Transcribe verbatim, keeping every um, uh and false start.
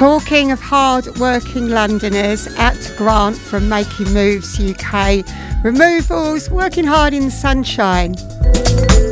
Talking of hard-working Londoners, at Grant from Making Moves U K. Removals, working hard in the sunshine.